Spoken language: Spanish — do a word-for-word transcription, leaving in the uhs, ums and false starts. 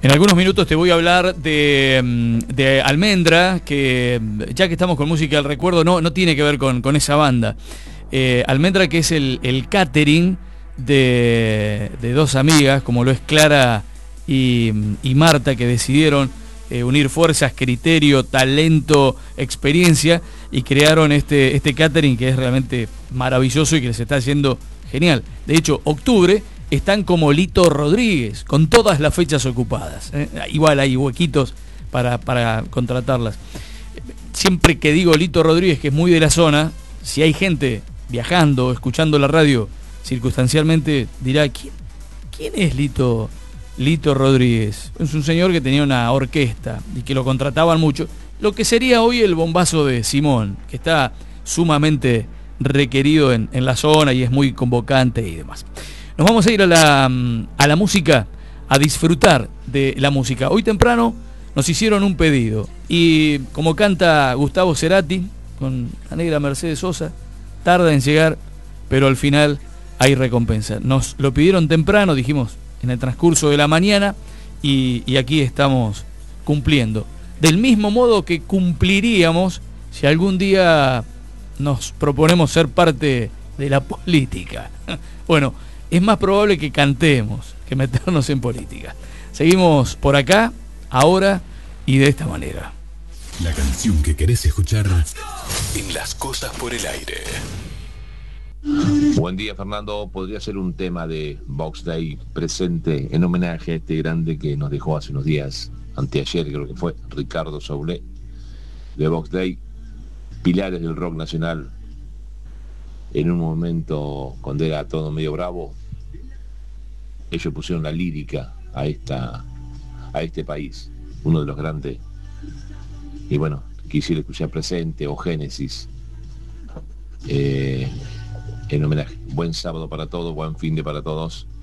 En algunos minutos te voy a hablar de, de Almendra, que ya que estamos con música del recuerdo, no, no tiene que ver con, con esa banda. Eh, Almendra, que es el, el catering de, de dos amigas, como lo es Clara y, y Marta, que decidieron eh, unir fuerzas, criterio, talento, experiencia, y crearon este, este catering que es realmente maravilloso y que les está haciendo genial. De hecho, octubre están como Lito Rodríguez, con todas las fechas ocupadas. ¿eh? Igual hay huequitos para, para contratarlas. Siempre que digo Lito Rodríguez, que es muy de la zona, si hay gente viajando, escuchando la radio, circunstancialmente dirá, ¿quién, quién es Lito, Lito Rodríguez? Es un señor que tenía una orquesta y que lo contrataban mucho. Lo que sería hoy el bombazo de Simón, que está sumamente requerido en, en la zona y es muy convocante y demás. Nos vamos a ir a la, a la música, a disfrutar de la música. Hoy temprano nos hicieron un pedido y como canta Gustavo Cerati con la negra Mercedes Sosa, tarda en llegar, pero al final hay recompensa. Nos lo pidieron temprano, dijimos, en el transcurso de la mañana y, y aquí estamos cumpliendo. Del mismo modo que cumpliríamos si algún día nos proponemos ser parte de la política. Bueno, es más probable que cantemos que meternos en política. Seguimos por acá, ahora y de esta manera. La canción que querés escuchar en Las Cosas por el Aire. Buen día, Fernando. Podría ser un tema de Box Day presente en homenaje a este grande que nos dejó hace unos días, anteayer creo que fue, Ricardo Soule, de Box Day, pilares del rock nacional. En un momento cuando era todo medio bravo, ellos pusieron la lírica a esta a este país, uno de los grandes. Y bueno, quisiera escuchar Presente o Génesis eh, en homenaje. Buen sábado para todos, buen fin de para todos.